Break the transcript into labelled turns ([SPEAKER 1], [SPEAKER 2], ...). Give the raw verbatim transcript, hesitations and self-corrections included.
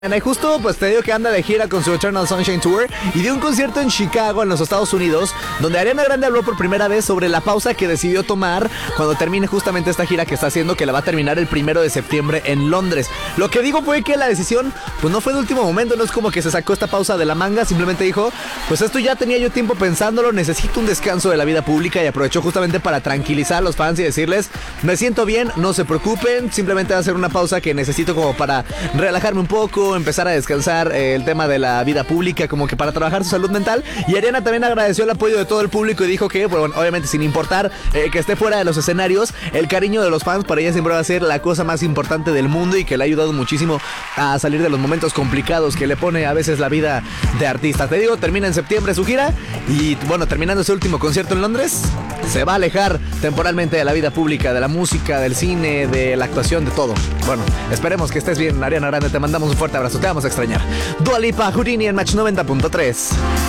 [SPEAKER 1] Y justo pues te digo que anda de gira con su Eternal Sunshine Tour y dio un concierto en Chicago, en los Estados Unidos, donde Ariana Grande habló por primera vez sobre la pausa que decidió tomar cuando termine justamente esta gira que está haciendo, que la va a terminar el primero de septiembre en Londres. Lo que digo fue que la decisión pues no fue de último momento, no es como que se sacó esta pausa de la manga, simplemente dijo, pues esto ya tenía yo tiempo pensándolo, necesito un descanso de la vida pública, y aprovechó justamente para tranquilizar a los fans y decirles, me siento bien, no se preocupen, simplemente va a ser una pausa que necesito como para relajarme un poco, empezar a descansar, eh, el tema de la vida pública, como que para trabajar su salud mental. Y Ariana también agradeció el apoyo de todo el público y dijo que, bueno, obviamente sin importar eh, que esté fuera de los escenarios, el cariño de los fans para ella siempre va a ser la cosa más importante del mundo, y que le ha ayudado muchísimo a salir de los momentos complicados que le pone a veces la vida de artista. Te digo, termina en septiembre su gira y, bueno, terminando ese último concierto en Londres, se va a alejar temporalmente de la vida pública, de la música, del cine, de la actuación, de todo. Bueno, esperemos que estés bien, Ariana Grande, te mandamos un fuerte abrazo, te vamos a extrañar. Dua Lipa, Houdini en Match noventa punto tres.